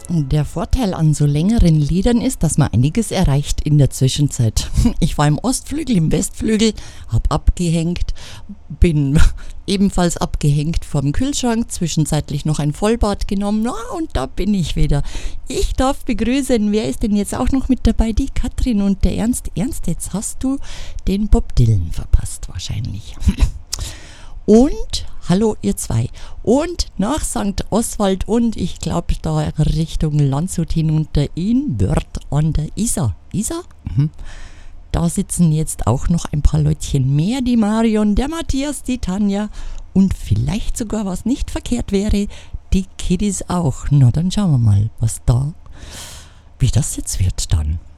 Der Vorteil an so längeren Liedern ist, dass man einiges erreicht in der Zwischenzeit. Ich war im Ostflügel, im Westflügel, hab abgehängt, bin ebenfalls abgehängt vorm Kühlschrank, zwischenzeitlich noch ein Vollbad genommen, und da bin ich wieder. Ich darf begrüßen, wer ist denn jetzt auch noch mit dabei? Die Katrin und der Ernst. Ernst, jetzt hast du den Bob Dylan verpasst wahrscheinlich. Und, hallo ihr zwei. Und nach St. Oswald und ich glaube da Richtung Landshut hinunter in Wörth an der Isar. Isar? Da sitzen jetzt auch noch ein paar Leutchen mehr. Die Marion, der Matthias, die Tanja und vielleicht sogar, was nicht verkehrt wäre, die Kiddies auch. Na, dann schauen wir mal, wie das jetzt wird dann.